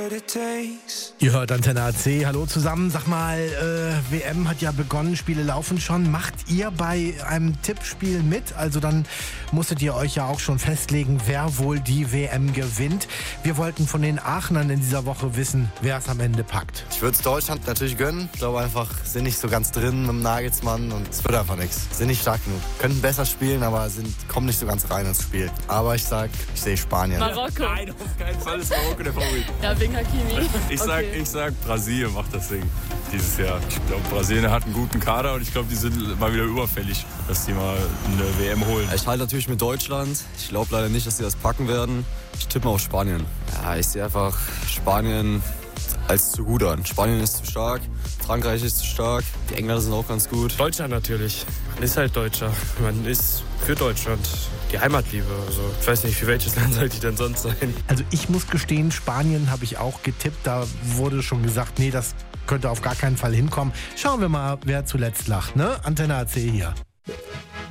Ihr hört Antenne AC. Hallo zusammen. Sag mal, WM hat ja begonnen, Spiele laufen schon. Macht ihr bei einem Tippspiel mit? Also dann musstet ihr euch ja auch schon festlegen, wer wohl die WM gewinnt. Wir wollten von den Aachenern in dieser Woche wissen, wer es am Ende packt. Ich würde es Deutschland natürlich gönnen. Ich glaube einfach, sind nicht so ganz drin mit dem Nagelsmann und es wird einfach nichts. Sind nicht stark genug. Könnten besser spielen, aber kommen nicht so ganz rein ins Spiel. Aber ich sehe Spanien. Marokko. Nein, auf keinen Fall ist Marokko der Favorit. Ja, wegen Hakimi. Ich sag Brasilien macht das Ding dieses Jahr. Ich glaube, Brasilien hat einen guten Kader und ich glaube, die sind mal wieder überfällig, dass die mal eine WM holen. Ich halte natürlich mit Deutschland. Ich glaube leider nicht, dass sie das packen werden. Ich tippe mal auf Spanien. Ja, ich sehe einfach Spanien als zu gut an. Spanien ist zu stark, Frankreich ist zu stark, die Engländer sind auch ganz gut. Deutschland natürlich. Man ist halt Deutscher. Man ist für Deutschland. Die Heimatliebe. Also ich weiß nicht, für welches Land sollte ich denn sonst sein? Also ich muss gestehen, Spanien habe ich auch getippt. Da wurde schon gesagt, nee, das könnte auf gar keinen Fall hinkommen. Schauen wir mal, wer zuletzt lacht, ne? Antenne AC hier.